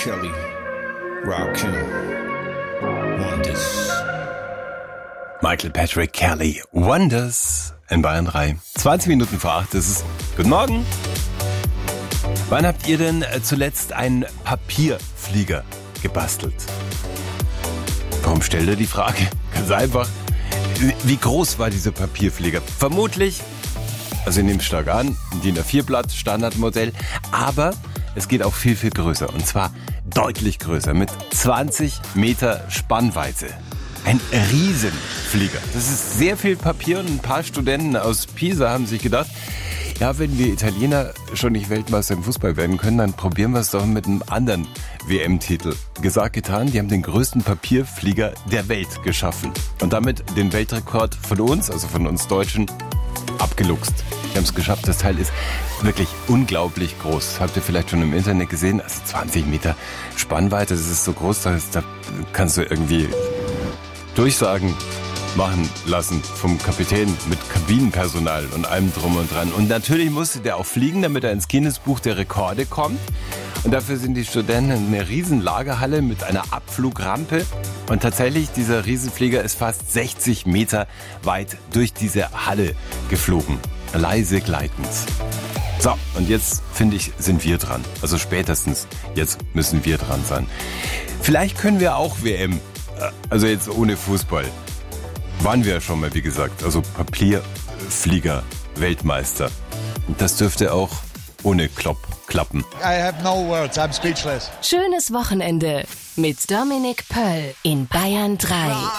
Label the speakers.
Speaker 1: Kelly, Rakim, Wonders.
Speaker 2: Michael Patrick Kelly, Wonders in Bayern 3. 20 Minuten vor 8 ist es. Guten Morgen. Wann habt ihr denn zuletzt einen Papierflieger gebastelt? Warum stellt ihr die Frage? Ganz einfach. Wie groß war dieser Papierflieger? Vermutlich, also ich nehme es stark an, ein DIN A4-Blatt, Standardmodell, aber es geht auch viel, viel größer und zwar deutlich größer mit 20 Meter Spannweite. Ein Riesenflieger. Das ist sehr viel Papier und ein paar Studenten aus Pisa haben sich gedacht, ja, wenn wir Italiener schon nicht Weltmeister im Fußball werden können, dann probieren wir es doch mit einem anderen WM-Titel. Gesagt, getan, die haben den größten Papierflieger der Welt geschaffen. Und damit den Weltrekord von uns, also von uns Deutschen, abgeluchst. Die haben es geschafft, das Teil ist wirklich unglaublich groß. Das habt ihr vielleicht schon im Internet gesehen, also 20 Meter Spannweite, das ist so groß, da kannst du irgendwie Durchsagen machen lassen vom Kapitän mit Kabinenpersonal und allem drum und dran. Und natürlich musste der auch fliegen, damit er ins Guinness-Buch der Rekorde kommt. Und dafür sind die Studenten in einer riesen Lagerhalle mit einer Abflugrampe. Und tatsächlich, dieser Riesenflieger ist fast 60 Meter weit durch diese Halle geflogen. Leise gleitend. So, und jetzt, finde ich, sind wir dran. Also spätestens jetzt müssen wir dran sein. Vielleicht können wir auch WM, also jetzt ohne Fußball. Waren wir ja schon mal, wie gesagt, also Papierflieger-Weltmeister. Und das dürfte auch ohne Klopp klappen.
Speaker 3: I have no words, I'm speechless.
Speaker 4: Schönes Wochenende mit Dominik Pöll in Bayern 3.